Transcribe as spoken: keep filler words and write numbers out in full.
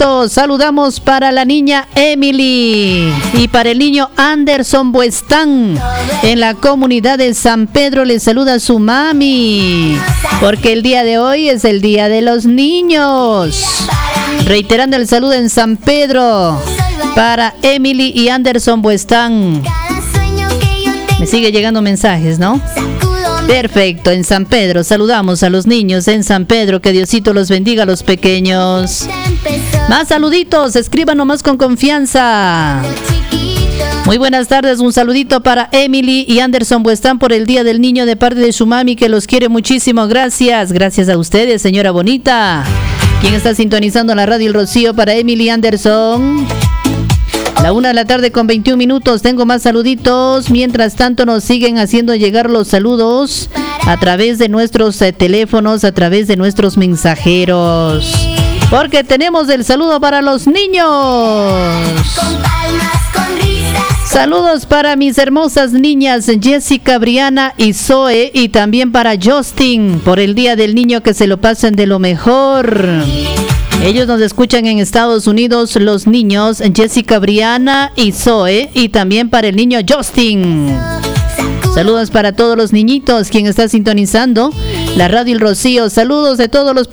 saluditos. Saludamos para la niña Emily y para el niño Anderson Buestán. En la comunidad de San Pedro le saluda su mami, porque el día de hoy es el día de los niños. Reiterando el saludo en San Pedro para Emily y Anderson Buestán. Me sigue llegando mensajes, ¿no? Perfecto, en San Pedro saludamos a los niños en San Pedro, que Diosito los bendiga a los pequeños. Más saluditos, escriban nomás con confianza. Muy buenas tardes, un saludito para Emily y Anderson Buestán por el Día del Niño de parte de su mami, que los quiere muchísimo. Gracias, gracias a ustedes, señora bonita. ¿Quién está sintonizando la radio El Rocío para Emily y Anderson? La una de la tarde con veintiún minutos. Tengo más saluditos. Mientras tanto nos siguen haciendo llegar los saludos a través de nuestros eh, teléfonos, a través de nuestros mensajeros. Porque tenemos el saludo para los niños. Saludos para mis hermosas niñas Jessica, Briana y Zoe, y también para Justin por el Día del Niño, que se lo pasen de lo mejor. Ellos nos escuchan en Estados Unidos, los niños Jessica, Briana y Zoe, y también para el niño Justin. Saludos para todos los niñitos, quien está sintonizando la radio El Rocío. Saludos de todos los